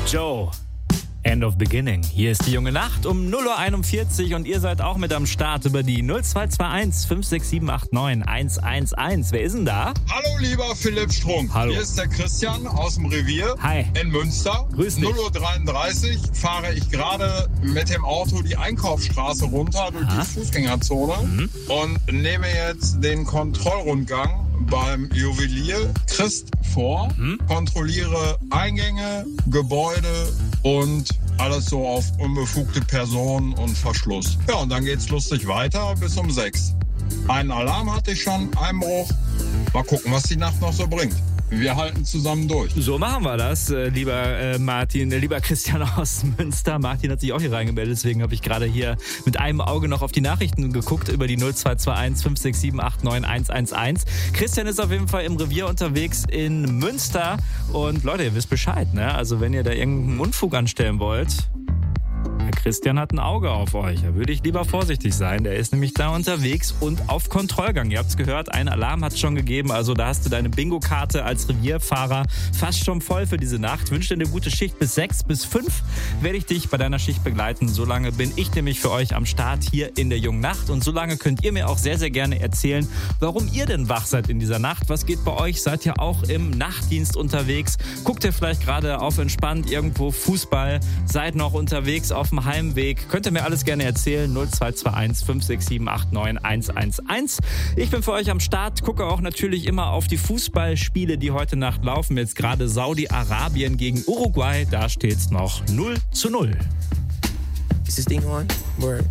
Joe, End of Beginning. Hier ist die junge Nacht um 0.41 Uhr und ihr seid auch mit am Start über die 0221 56789 111. Wer ist denn da? Hallo lieber Philipp Strunk. Hallo. Hier ist der Christian aus dem Revier. Hi. In Münster. Grüß dich. 0.33 Uhr fahre ich gerade mit dem Auto die Einkaufsstraße runter durch die Fußgängerzone und nehme jetzt den Kontrollrundgang beim Juwelier Christ vor, kontrolliere Eingänge, Gebäude und alles so auf unbefugte Personen und Verschluss. Ja, und dann geht's lustig weiter bis um 6. Einen Alarm hatte ich schon, Einbruch. Mal gucken, was die Nacht noch so bringt. Wir halten zusammen durch. So machen wir das, lieber Martin, lieber Christian aus Münster. Martin hat sich auch hier reingemeldet, deswegen habe ich gerade hier mit einem Auge noch auf die Nachrichten geguckt über die 0221 56789 111. Christian ist auf jeden Fall im Revier unterwegs in Münster und Leute, ihr wisst Bescheid, ne? Also wenn ihr da irgendeinen Unfug anstellen wollt, der Christian hat ein Auge auf euch. Da würde ich lieber vorsichtig sein. Der ist nämlich da unterwegs und auf Kontrollgang. Ihr habt es gehört, ein Alarm hat es schon gegeben. Also da hast du deine Bingo-Karte als Revierfahrer fast schon voll für diese Nacht. Wünsche dir eine gute Schicht bis 6, bis 5 werde ich dich bei deiner Schicht begleiten. So lange bin ich nämlich für euch am Start hier in der jungen Nacht. Und so lange könnt ihr mir auch sehr, sehr gerne erzählen, warum ihr denn wach seid in dieser Nacht. Was geht bei euch? Seid ihr auch im Nachtdienst unterwegs? Guckt ihr vielleicht gerade auf entspannt irgendwo Fußball? Seid noch unterwegs auf dem Heimweg? Könnt ihr mir alles gerne erzählen. 0221 56789 111. Ich bin für euch am Start. Gucke auch natürlich immer auf die Fußballspiele, die heute Nacht laufen. Jetzt gerade Saudi-Arabien gegen Uruguay. Da steht's noch 0:0. Is this thing on? Word.